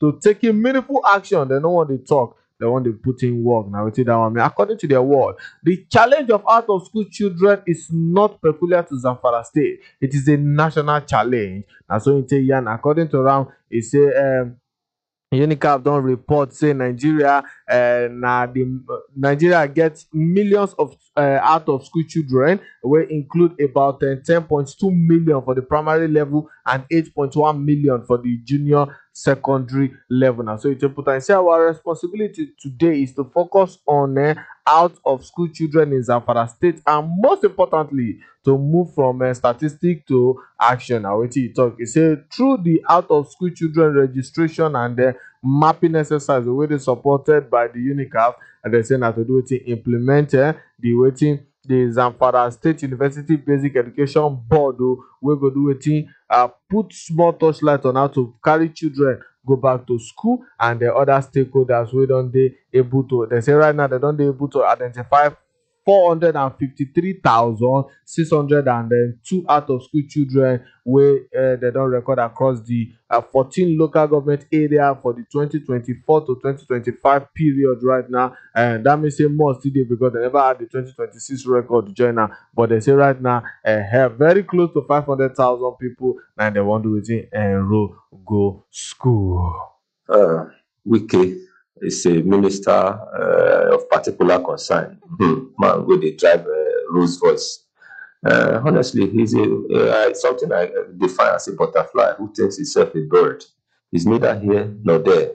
to taking meaningful action. They don't want to talk. They want to put in work. Now, we see that one. According to their word, the challenge of out of school children is not peculiar to Zamfara State. It is a national challenge. And so, in Yan, according to Ram, he say, UNICAF don report say Nigeria Nigeria get millions of out of school children, wey include about 10.2 million for the primary level and 8.1 million for the junior secondary level. Now, so it put and say our responsibility today is to focus on out of school children in Zamfara State, and most importantly to move from statistic to action. Now, wetin e talk, e say through the out of school children registration and mapping exercise wey dey supported by the UNICAF, and they say na to do wetin implement the Zamfara State University Basic Education Board wey go do wetin put small touchlight on how to carry children go back to school, and the other stakeholders wey don dey able to, they say right now they don dey able to identify 453,602 out of school children wey they don record across the 14 local government area for the 2024 to 2025 period right now. And that means say more still dey because they never had the 2026 record join am, but they say right now very close to 500,000 people na they wan do wetin enroll go school. Wike is a minister of particular concern. Man, go dey drive Rolls Royce. Honestly, he's something I define as a butterfly who thinks himself a bird. He's neither here nor there.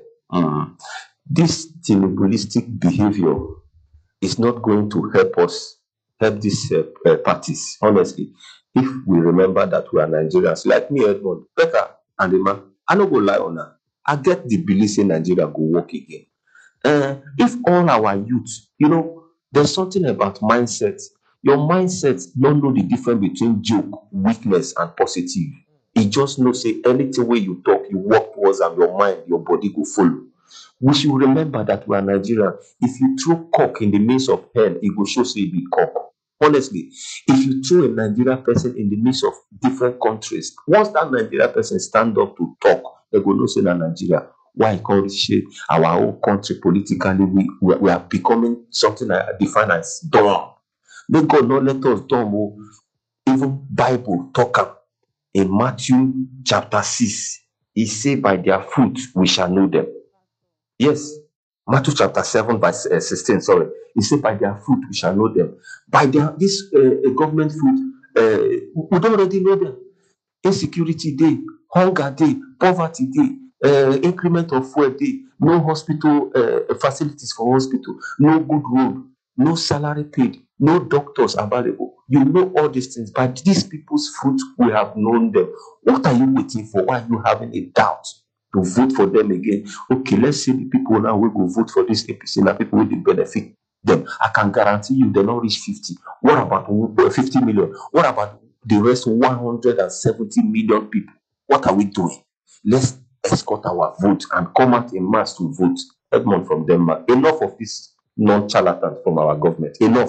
This Tinubulistic behavior is not going to help us, help these parties. Honestly, if we remember that we are Nigerians, like me, Edmond, Becca, and the man, I no go lie on her. I get the belief say Nigeria go work again. If all our youth, there's something about mindset. Your mindset don't know the difference between joke, weakness, and positive. It just knows say anything where you talk, you work towards, and your mind, your body go follow. We should remember that we are Nigerian. If you throw cock in the midst of hell, it will show say it be cock. Honestly, if you throw a Nigerian person in the midst of different countries, once that Nigerian person stand up to talk, they go know say na Nigeria. Why can't share our own country politically? We are becoming something I define as dumb. May God not let us dumb. Even Bible talk am in Matthew chapter 6. He say, by their fruit we shall know them. Yes, Matthew chapter 7 verse 16. Sorry, he said, by their fruit we shall know them. By this government fruit, we don't already know them. Insecurity day, hunger day, poverty day, increment of fuel day, no hospital facilities for hospital, no good road, no salary paid, no doctors available. You know all these things. By these people's fruit, we have known them. What are you waiting for? Why are you having a doubt to vote for them again? Okay, let's see the people now we go vote for this APC. Now people will benefit them. I can guarantee you they don't reach 50. What about 50 million? What about the rest 170 million people? What are we doing? Let's escort our vote and come out in mass to vote. Edmond from Denmark. Enough of this non-charlatans from our government. Enough.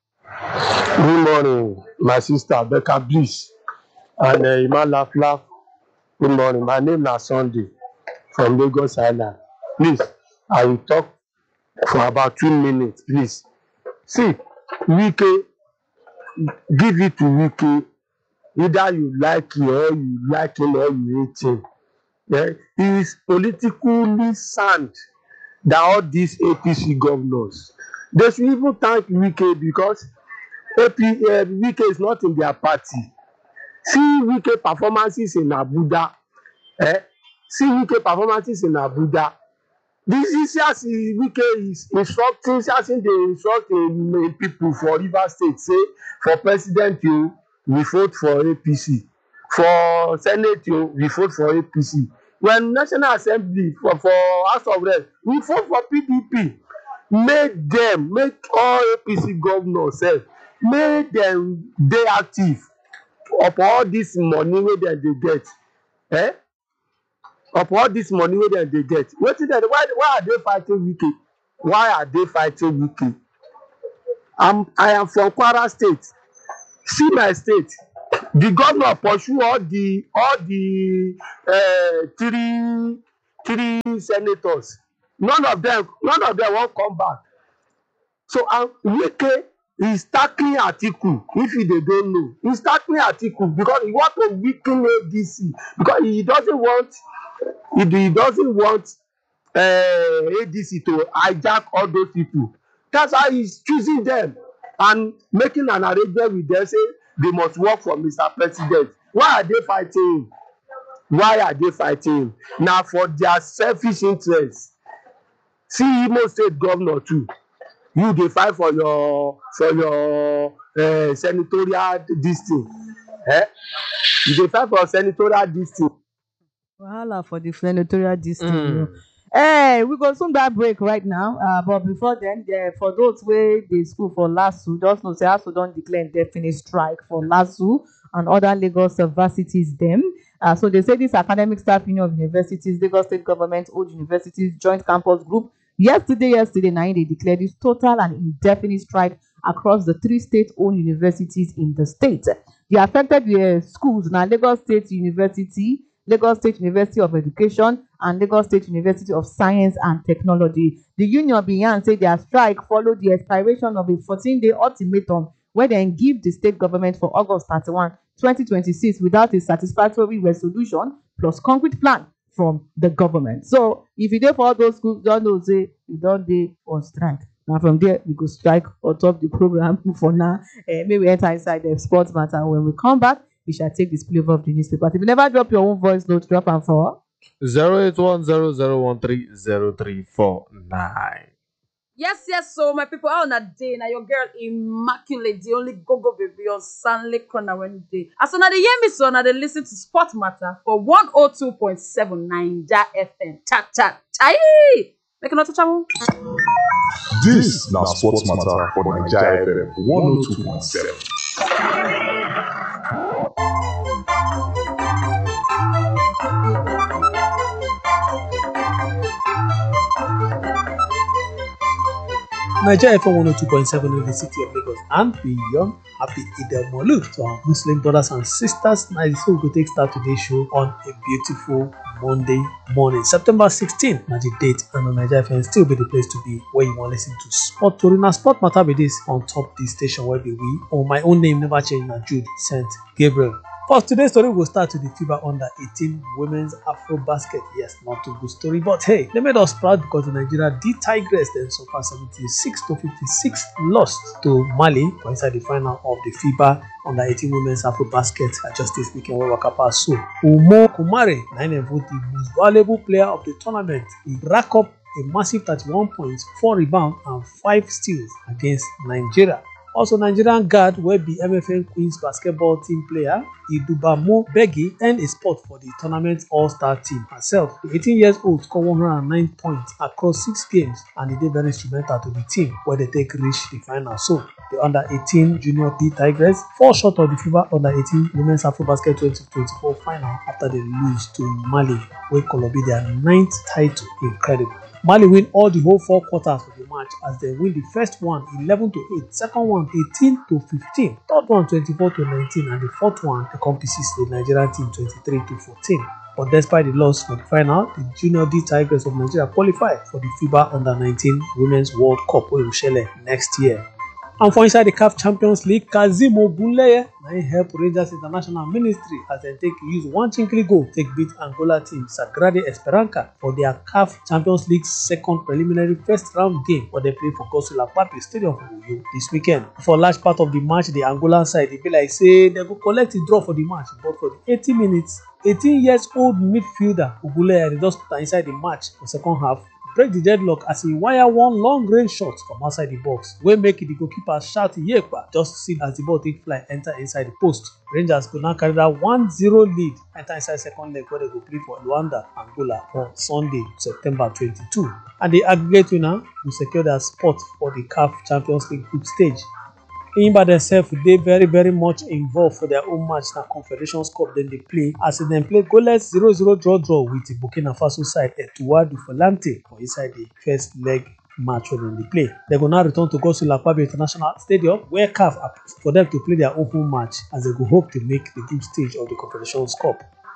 Good morning, my sister Becca Bliss and Iman Laflaf. Good morning. My name is Sunday from Lagos Island. Please, I will talk for about 2 minutes. Please. See, Wike, give it to Wike. Either you like him or you like him or you hate him. Yeah? He is politically sound than all these APC governors. They should even thank Wike because Wike is not in their party. See Wike performances in Abuja. See Wike performances in Abuja. This is as Wike is instructing, as in they instructing people for River State, say for president we vote for APC. For Senate we vote for APC. When National Assembly for House of Reps, we vote for PDP. Make all APC governors make them dey active up all this money wey dem dey get. Up all this money wey dem dey get. Wetin dem why are they fighting Wike? Why are they fighting Wike? I am from Kwara State. See my state. The governor pursue all the 3 3 senators. None of them won't come back. So Wike is tackling Atiku. If they don't know, he's tackling Atiku because he wants to weaken ADC because he doesn't want ADC to hijack all those people. That's how he's choosing them and making an arrangement with them, say they must work for Mr. President. Why are they fighting him? Now for their selfish interests. See Imo State governor too. You dey fight for your senatorial district. You dey fight for senatorial district. Wahala for the senatorial district. Hey, we go soon that break right now. But before then, for those wey dey school for LASU, just know say ASUU don declare indefinite strike for LASU and other Lagos varsities dem. So they say this academic staff union of universities, Lagos State Government Old Universities Joint Campus Group, yesterday na they declared this total and indefinite strike across the 3 state-owned universities in the state. The affected schools na Lagos State University, Lagos State University of Education, and Lagos State University of Science and Technology. The union began say their strike followed the expiration of a 14-day ultimatum where they give the state government for August 31, 2026 without a satisfactory resolution plus concrete plan from the government. So if you dey for all those schools, don't know say you don't dey on strike. Now from there we go strike on top the program for now. Maybe we enter inside the sports matter. When we come back, we shall take this flavor of the newspaper. If you never drop your own voice note, drop am for 08100130349. Yes, so my people, on a day now, your girl Immaculate, the only go baby on Sunday corner when day. As now they hear me, so now they listen to Sport Matter for 102.7 Naija FM. Chat. Aye! Make a note of channel. This now Sports Matter for Naija FM 102.7. Naija FM 102.7 in the city of Lagos and beyond. Happy Eid al-Maulud to our Muslim brothers and sisters. Now this we go take start today's show on a beautiful Monday morning, September 16th. Now the date, and on Naija FM still be the place to be where you want to listen to sport story. Now sport matter be this on top the station where be we. Or my own name never change. Now Jude St. Gabriel. First, today's story will start with the FIBA Under-18 Women's Afro Basket. Yes, not too good story, but hey, they made us proud because the Nigeria Tigress then suffered 76-56 lost to Mali for inside the final of the FIBA Under-18 Women's Afro Basket just this weekend where Waka Pass. So, Umo Kumare, 9 vote the most valuable player of the tournament. He racked up a massive 31 points, 4 rebounds, and 5 steals against Nigeria. Also, Nigerian guard wey be MFN Queens basketball team player Idubamo Begi earned a spot for the tournament all-star team herself. The 18-year-old scored 109 points across 6 games and he did very instrumental to the team where they take reach the final. So, the Under-18 Junior D Tigress fall short of the FIBA Under-18 Women's Afro Basket 2024 final after they lose to Mali, wey Colombia their 9th title. Incredible. Mali win all the whole 4 quarters of the match as they win the first one 11-8, second one 18-15, third one 24-19, and the fourth one encompasses the Nigerian team 23-14. But despite the loss for the final, the Junior D Tigers of Nigeria qualified for the FIBA Under-19 Women's World Cup wey will shele next year. And for inside the CAF Champions League, Kazeem Ogunleye na help Rangers International Ministry as they take use one chinkly goal take beat Angola team Sagrada Esperança for their CAF Champions League second preliminary first round game where they play for Godswill Akpabio Stadium for Uyo this weekend. For large part of the match, the Angolan side they be like say they go collect a draw for the match, but for the 80 minutes, 18-year-old midfielder Ogunleye just put inside the match for second half, break the deadlock as he wire one long range shot from outside the box wey make the goalkeeper shout yekpa just see as the ball take fly enter inside the post. Rangers go now carry that 1-0 lead enter inside second leg where they go play for Luanda, Angola on Sunday, September 22. And the aggregate winner will secure their spot for the CAF Champions League group stage. Imba themselves dey very much involved for their own match na Confederations Cup dem dey play as dem play goalless 0-0 draw with the Burkina Faso side Etuwadu Volante for inside the first leg match wey dem dey play. Dem go now return to Godswill Akpabio International Stadium where CAF approved for them to play their own home match as they go hope to make the group stage of the Confederations Cup.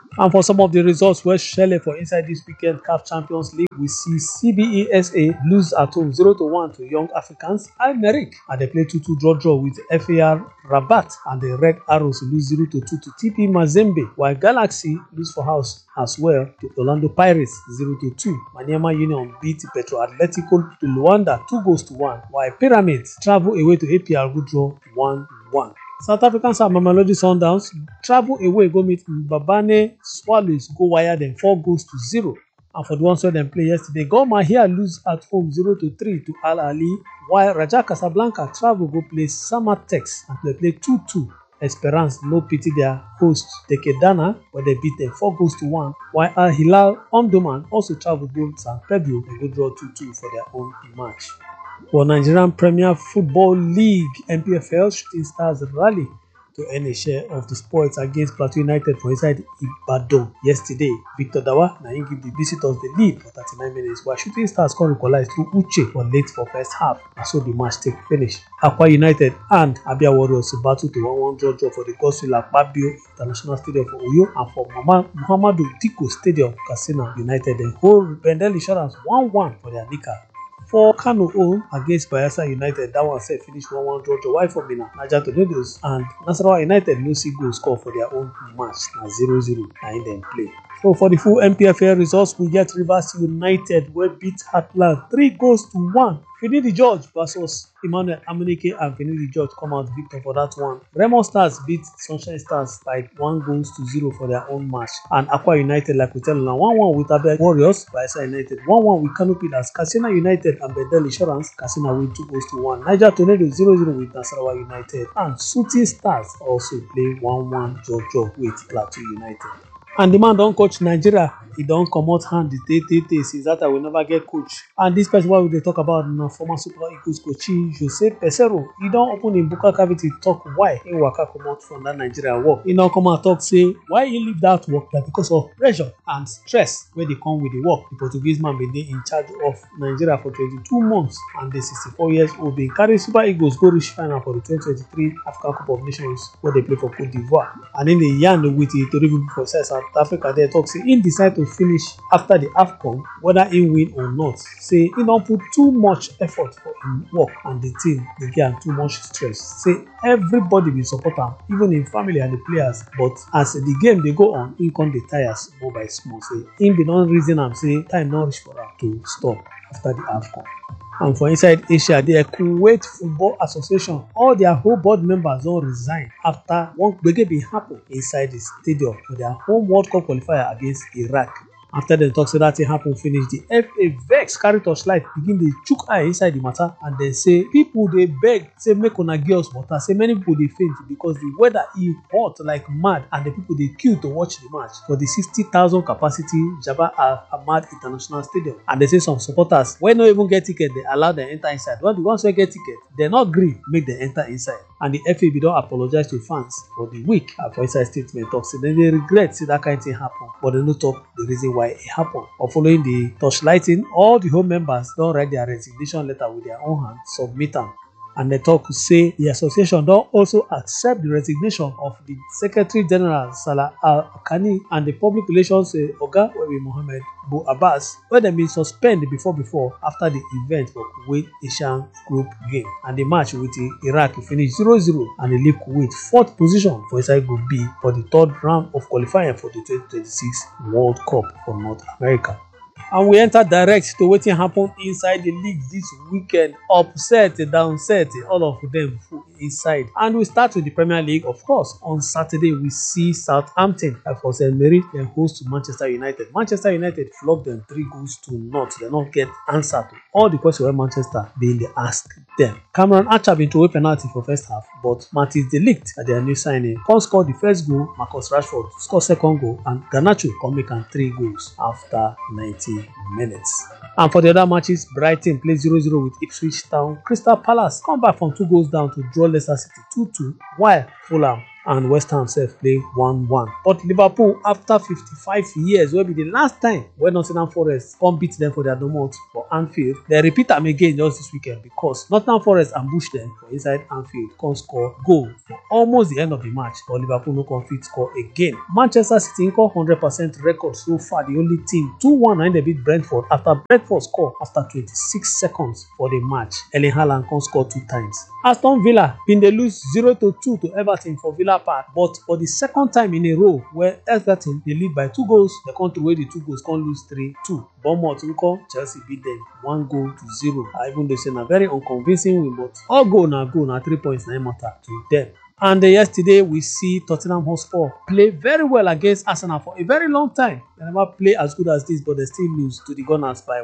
And for some of the results wey shele for inside this weekend CAF Champions League, we see CBESA lose at home 0-1 to Young Africans. Al-Merrikh and they play 2-2 draw with FAR Rabat, and the Red Arrows lose 0-2 to TP Mazembe, while Galaxy lose for house as well to Orlando Pirates 0-2. Maniema Union beat Petro Atletico de Luanda 2-1, while Pyramids travel away to APR go draw 1-1. South Africans and Mamelodi Sundowns travel away go meet Mbabane Swallows go wire them 4-0. And for the ones where them play yesterday, Gor Mahia lose at home 0-3 to Al Ahly, while Raja Casablanca travel go play Samatex and they play 2-2. Esperance no pity their host Tekedana, where they beat them 4-1, while Al Hilal Omdurman also travel go San Pedro and go draw 2-2 for their own match. For Nigerian Premier Football League (NPFL), Shooting Stars rally to earn a share of the spoils against Plateau United for inside Ibadan yesterday. Victor Dawa na him give the visitors the lead for 39 minutes, while Shooting Stars come equalize through Uche for late for first half, and so the match take finish. Akwa United and Abia Warriors battle to 1-1 draw for the Godswill Akpabio International Stadium for Uyo, and for Muhammadu Dikko Stadium Katsina United then hold Bendel Insurance 1-1 for their Nika. For Kano home against Bayelsa United, that one set finish 1-1 draw. While for Mina, Niger Tornadoes and Nasarawa United no see goal score for their own match, na 0-0 na in them play. So for the full NPFL results, we get Rivers United wey beat Heartland 3-1. Finidi George versus Emmanuel Amunike, and Finidi George come out victor for that one. Remo Stars beat Sunshine Stars by 1-0 for their own match. And Akwa United, like we tell you now, 1-1 with Abia Warriors, Bayelsa United 1-1 with Kano Pillars, Katsina United and Bendel Insurance. Katsina win 2-1. Niger Tornadoes 0-0 with Nasarawa United, and Shooting Stars also play 1-1 draw with Plateau United. And the man don coach Nigeria, he don comot hand the since that I will never get coach. And this person wey we dey talk about na former Super Eagles coach Jose Peseiro. He don open him buccal cavity talk why he waka comot from that Nigeria work. He don come out talk say why he leave that work na because of pressure and stress wey dey come with the work. The Portuguese man bin dey in charge of Nigeria for 22 months, and the 64 years old bin carry Super Eagles go reach final for the 2023 African Cup of Nations wey dey play for Cote d'Ivoire. And in the yarn with the tori people for South Africa, they talk say he decide to finish after the AFCON whether he win or not. Say he don put too much effort for him work, and the team dey get am too much stress. Say everybody bin support am, even him family and the players, but as the game dey go on, him come dey tire small by small. Say him bin don reason am say time don reach for am to stop after the AFCON. And for inside Asia, the Kuwait Football Association, all their whole board members don resign after one gbege bin happen inside the stadium for their home World Cup qualifier against Iraq. After dem talk say that thing happen finish, the FA vex carry torchlight begin dey chook eye inside the matter, and dem say people dey beg say make una give us water. Say many people dey faint because the weather e hot like mad, and the people dey queue to watch the match for the 60,000 capacity Jabal Ahmad International Stadium. And they say some supporters wey no even get ticket dey allow dem enter inside, while the ones wey get ticket dem no gree make dem enter inside. And the FA bin don apologize to fans for the week. And for inside statement talk say dem dey regret say that kind thing happen, but dem no talk the reason why it happened. Or following the torchlighting, all the home members don write their resignation letter with their own hand, submit am. And they talk say the association don also accept the resignation of the Secretary General Salah Al-Kani and the Public Relations Oga Webi Mohammed Bu Abbas, wey dem bin suspend before after the event for Kuwait Asian Group game. And the match with Iraq finish 0-0, and they leave Kuwait 4th position for inside Group B for the 3rd round of qualifying for the 2026 World Cup for North America. And we enter direct to wetin happen inside the league this weekend. Upset, downset, all of them full inside. And we start with the Premier League. Of course, on Saturday we see Southampton for St. Mary dem host Manchester United. Manchester United flog them 3-0. They not get answer to all the questions where Manchester bin dey ask them. Cameron Archer bin throw a penalty for first half, but Matthias de Ligt at their new signing come score the first goal. Marcus Rashford score second goal, and Garnacho come make am 3 goals after 90 minutes. And for the other matches, Brighton play 0-0 with Ipswich Town. Crystal Palace come back from 2 goals down to draw Leicester City 2-2, while Fulham and West Ham sef play 1-1. But Liverpool, after 55 years, will be the last time when Nottingham Forest come beat them for their domot for Anfield. They repeat am again just this weekend because Nottingham Forest ambush them for inside Anfield, come score goal for almost the end of the match, but Liverpool no come fit score again. Manchester City got 100% record so far, the only team 2-1 and they beat Brentford after Brentford score after 26 seconds for the match. Erling Haaland come score 2 times. Aston Villa been dey lose 0-2 to Everton for Villa Park, but for the second time in a row where Everton dey lead by 2 goals, they come through the 2 goals, come lose 3-2. Bournemouth nko Chelsea beat them 1-0. Even though say na very unconvincing win, but all goal na 3 points na matter to them. And yesterday we see Tottenham Hotspur play very well against Arsenal for a very long time. They never play as good as this, but they still lose to the Gunners by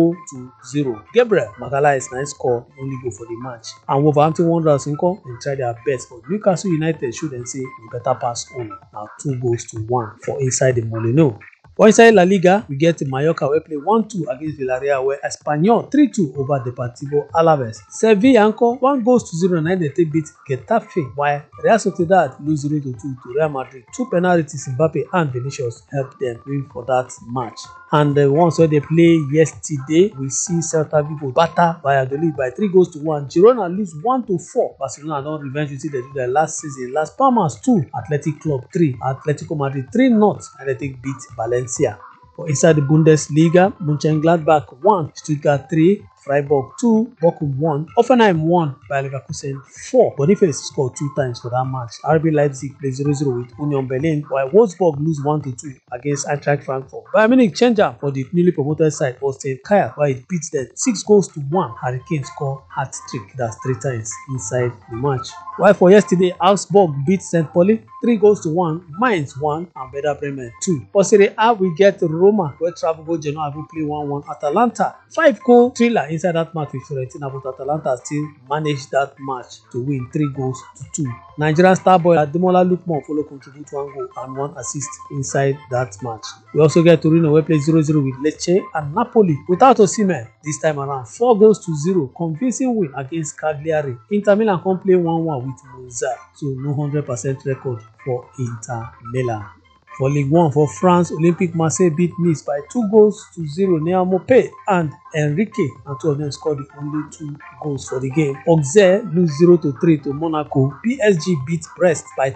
1-0. Gabriel Magalhaes na score only goal for the match. And Wolverhampton Wanderers they try their best, but Newcastle United should then say we better pass on. Now 2-1 for inside the Molineux. For inside La Liga, we get Mallorca wey play 1-2 against Villarreal, where Espanyol 3-2 over Deportivo Alaves. Sevilla 1-0 na they take beat Getafe, while Real Sociedad lose 0-2 to Real Madrid. 2 penalties, Mbappe and Vinicius helped them win for that match. And the ones where they play yesterday, we see Celta Vigo batter Valladolid by 3-1. Girona lose 1-4. Barcelona don revenge with it they do their last season. Las Palmas 2, Athletic Club 3, Atletico Madrid 3-0, and they take beat Valencia. For inside the Bundesliga, Mönchengladbach 1, Stuttgart 3, Freiburg 2, Bochum 1, Hoffenheim 1, Bayer Leverkusen 4. Boniface scored 2 times for that match. RB Leipzig play 0-0 with Union Berlin, while Wolfsburg lose 1-2 against Eintracht Frankfurt. Bayern Munich changer for the newly promoted side was St. Kyle, while it beats them 6-1. Harry Kane scored hat-trick, that's 3 times inside the match. While for yesterday, Augsburg beat St. Pauli 3-1, Mainz 1, and Werder Bremen 2. For Serie A, we get Roma, where travel go Genoa will play 1-1. Atalanta 5-goal thriller inside that match with Fiorentina, but Atalanta still managed that match to win 3-2. Nigerian star boy Ademola Lookman follow contribute 1 goal and 1 assist inside that match. We also get Torino where play 0-0 with Lecce, and Napoli without Osimhen this time around 4-0, convincing win against Cagliari. Inter Milan come play 1-1 with Monza, so no 100% record for Inter Milan. For Ligue 1 for France, Olympique Marseille beat Nice by 2-0. Neal Mopé and Enrique, and 2 of them scored the only 2 goals for the game. Auxerre lose 0-3 to Monaco. PSG beat Brest by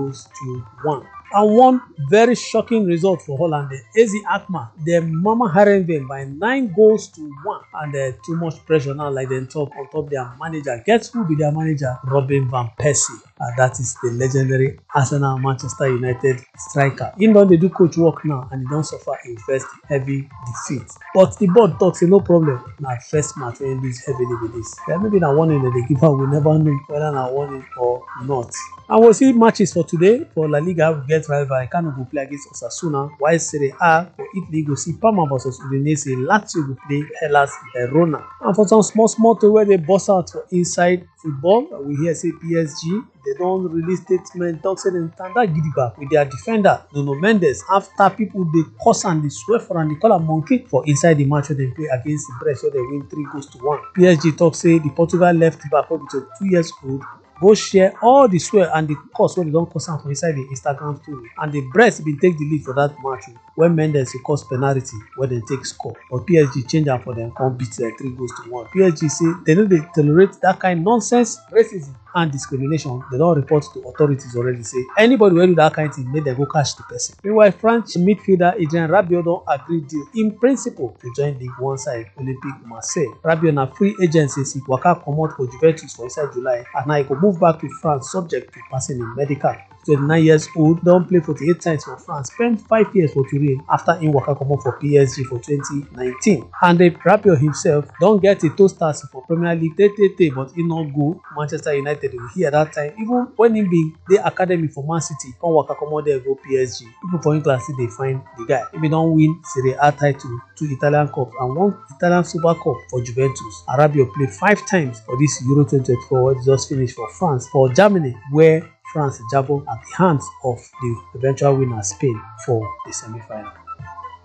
3-1. And one very shocking result for Holland, AZ Alkmaar, the Mama Herenveen by 9-1, and too much pressure now, like they talk on top their manager. Guess who be their manager? Robin van Persie. That is the legendary Arsenal Manchester United striker. He don dey do coach work now, and he don suffer a first heavy defeat. But the board talk say no problem. Na first match when lose heavily with this. Maybe na warning that they give her. We never know whether na warning or not. And we'll see matches for today. For La Liga, we get Rayo Vallecano go play against Osasuna, while Serie A for Italy go see Parma vs Udinese. Lazio go play Hellas Verona. And for some small to where they bust out for inside football, we hear say PSG they don release statement talk say dem tanda gidigba with their defender Nuno Mendes after people dey curse and dey swear for am, dey call am monkey for inside the match wey dem play against Brest where they win 3-1. PSG talk say the Portugal left back wey be 22 years old go share all the swear and the curse wey they don curse am for inside the Instagram story, and the Brest bin take the lead for that match when Mendes cause penalty wey dem take score, but PSG change am for dem come beat 3-1. PSG say dem no dey tolerate that kind nonsense racism and discrimination. They don report to authorities already say anybody wey do that kind thing make dem go catch the person. Meanwhile, French midfielder Adrien Rabiot don agree deal in principle to join Ligue 1 side Olympique Marseille. Rabiot na free agent since he waka comot for Juventus for inside July, and now he go move back to France subject to passing im medical. 29 years old, don play 48 times for France, spent 5 years for Turin after im waka comot for PSG for 2019. And Rabiot himself don get a toaster for Premier League tey, but he no go Manchester United. We hear that time, even when he be the academy for Man City, come waka comot there go PSG. People for England still dey find the guy. He don win Serie A title, 2 Italian cups, and 1 Italian Super Cup for Juventus. Rabiot played 5 times for this Euro 2024 wey just finished for France. For Germany, where France jabo at the hands of the eventual winner Spain for the semi-final.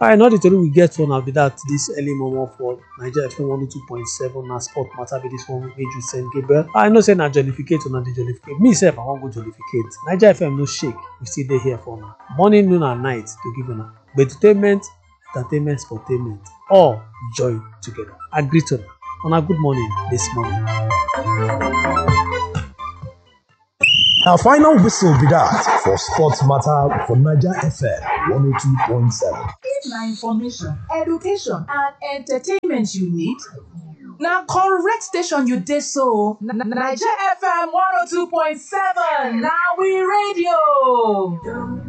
Alright, not the tori we get for now be that this early moment for Nigeria FM 102.7 na sport matter be this one wey you send Gabriel. I know say na jollificate una dey jollificate. Me sef I wan go jollificate. Nigeria FM no shake. We still dey here for una. Morning, noon and night to give una entertainment, sportainment, all join together. I greet una. Una good morning this morning. Our final whistle be that for sports matter for Nigeria FM 102.7. If na information, education and entertainment you need, na correct station you dey so. Nigeria FM 102.7 na we radio.